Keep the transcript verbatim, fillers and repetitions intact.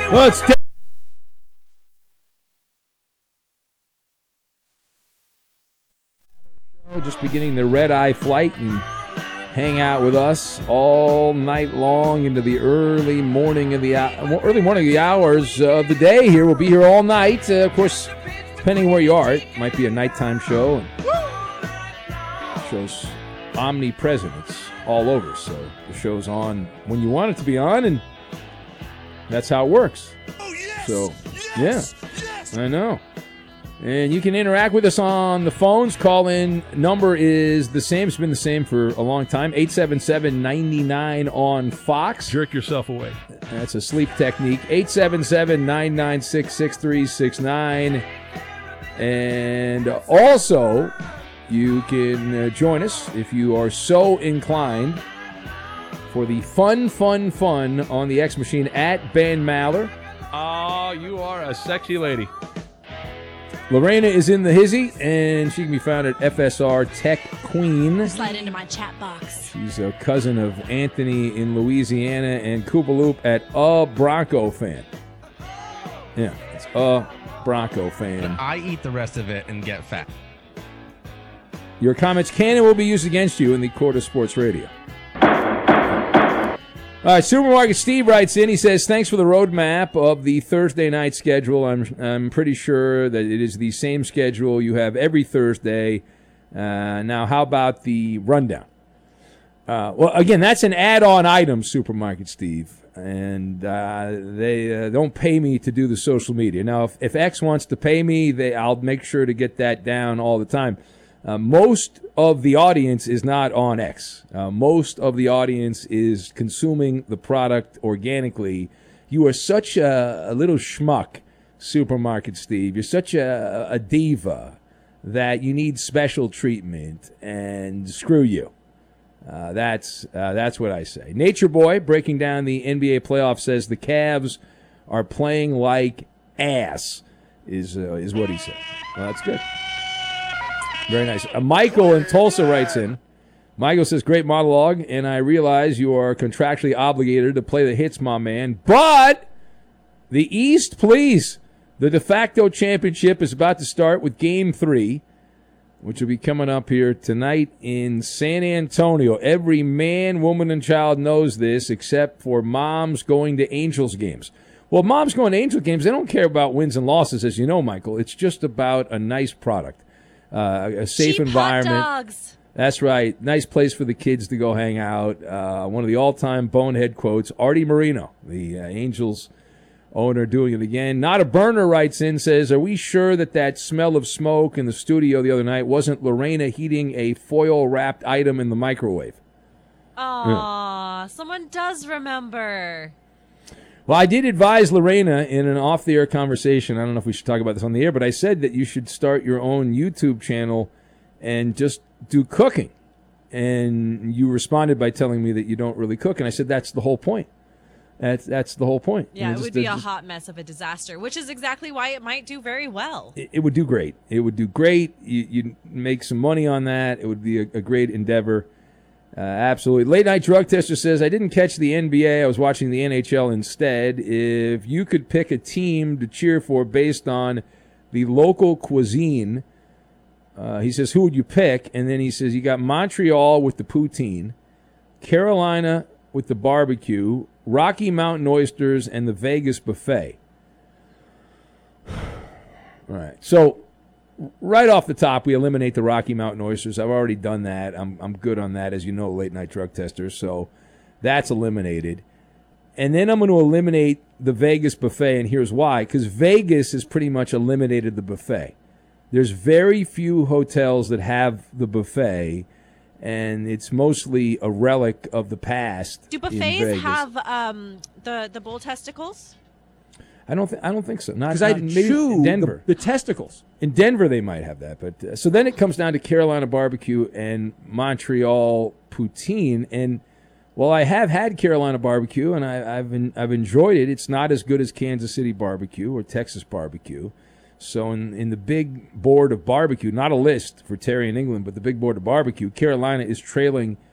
Well, it's just beginning the red-eye flight and hang out with us all night long into the early morning of the early morning of the hours of the day. Here we'll be here all night. Uh, of course, depending where you are, it might be a nighttime show. And the show's omnipresent. It's all over. So the show's on when you want it to be on, and that's how it works. Oh, yes, so yes, yeah, yes. I know. And you can interact with us on the phones. Call-in number is the same. It's been the same for a long time. eight seven seven, nine nine on Fox. Jerk yourself away. That's a sleep technique. eight seven seven, nine nine six, six three six nine. And also, you can uh, join us if you are so inclined for the fun, fun, fun on the X Machine at Ben Maller. Oh, you are a sexy lady. Lorena is in the hizzy, and she can be found at F S R Tech Queen. Slide into my chat box. She's a cousin of Anthony in Louisiana and Koopaloop at a Bronco fan. Yeah, it's a Bronco fan. I eat the rest of it and get fat. Your comments can and will be used against you in the court of sports radio. All right, Supermarket Steve writes in. He says, thanks for the roadmap of the Thursday night schedule. I'm I'm pretty sure that it is the same schedule you have every Thursday. Uh, now, how about the rundown? Uh, well, again, that's an add-on item, Supermarket Steve, and uh, they uh, don't pay me to do the social media. Now, if, if X wants to pay me, they I'll make sure to get that down all the time. Uh, most of the audience is not on X. Uh, most of the audience is consuming the product organically. You are such a, a little schmuck, Supermarket Steve. You're such a, a diva that you need special treatment, and screw you. Uh, that's uh, that's what I say. Nature Boy, breaking down the N B A playoffs, says the Cavs are playing like ass, is, uh, is what he said. Well, that's good. Very nice. Uh, Michael in Tulsa writes in. Michael says, great monologue, and I realize you are contractually obligated to play the hits, my man. But the East, please. The de facto championship is about to start with Game three, which will be coming up here tonight in San Antonio. Every man, woman, and child knows this, except for moms going to Angels games. Well, moms going to Angels games, they don't care about wins and losses, as you know, Michael. It's just about a nice product. Uh, a safe Cheap environment. Hot dogs. That's right. Nice place for the kids to go hang out. Uh, one of the all-time bonehead quotes, Artie Moreno, the uh, Angels owner, doing it again. Not a Burner writes in, says, are we sure that that smell of smoke in the studio the other night wasn't Lorena heating a foil-wrapped item in the microwave? Aw, yeah. Someone does remember. Well, I did advise Lorena in an off-the-air conversation. I don't know if we should talk about this on the air, but I said that you should start your own YouTube channel and just do cooking. And you responded by telling me that you don't really cook. And I said, that's the whole point. That's that's the whole point. Yeah, you know, it just, would be just, a hot mess of a disaster, which is exactly why it might do very well. It, it would do great. It would do great. You, you'd make some money on that. It would be a, a great endeavor. Uh, absolutely. Late Night Drug Tester says, I didn't catch the N B A. I was watching the N H L instead. If you could pick a team to cheer for based on the local cuisine, uh, he says, who would you pick? And then he says, you got Montreal with the poutine, Carolina with the barbecue, Rocky Mountain oysters, and the Vegas buffet. All right. So, right off the top, we eliminate the Rocky Mountain oysters. I've already done that. I'm I'm good on that, as you know, Late Night Drug Tester. So that's eliminated. And then I'm going to eliminate the Vegas buffet, and here's why. Because Vegas has pretty much eliminated the buffet. There's very few hotels that have the buffet, and it's mostly a relic of the past. Do buffets have um, the, the bull testicles? I don't. Th- I don't think so. Not because I not- maybe chew in Denver. The, the testicles. In Denver, they might have that, but uh, so then it comes down to Carolina barbecue and Montreal poutine. And well, I have had Carolina barbecue, and I, I've been, I've enjoyed it. It's not as good as Kansas City barbecue or Texas barbecue. So in in the big board of barbecue, not a list for Terry in England, but the big board of barbecue, Carolina is trailing